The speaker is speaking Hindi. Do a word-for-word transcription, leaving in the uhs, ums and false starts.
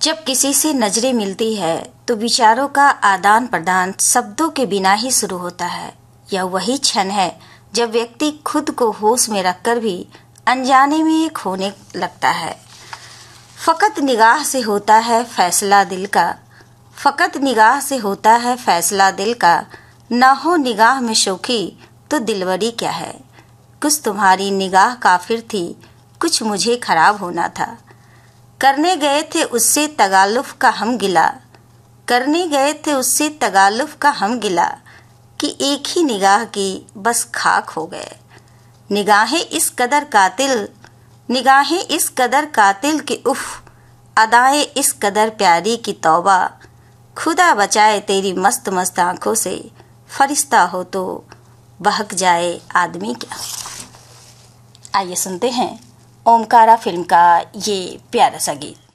जब किसी से नजरें मिलती है तो विचारों का आदान प्रदान शब्दों के बिना ही शुरू होता है। यह वही क्षण है जब व्यक्ति खुद को होश में रखकर भी अनजाने में खोने लगता है। फकत निगाह से होता है फैसला दिल का, फकत निगाह से होता है फैसला दिल का, ना हो निगाह में शोखी तो दिलवरी क्या है। कुछ तुम्हारी निगाह काफिर थी, कुछ मुझे खराब होना था। करने गए थे उससे तगालुफ का हम गिला, करने गए थे उससे तगालुफ का हम गिला, कि एक ही निगाह की बस खाक हो गए। निगाहें इस कदर कातिल, निगाहें इस कदर कातिल कि उफ, अदाएं इस कदर प्यारी की तौबा। खुदा बचाए तेरी मस्त मस्त आंखों से, फरिश्ता हो तो बहक जाए आदमी क्या। आइए सुनते हैं ओमकारा फिल्म का ये प्यारा सा गीत।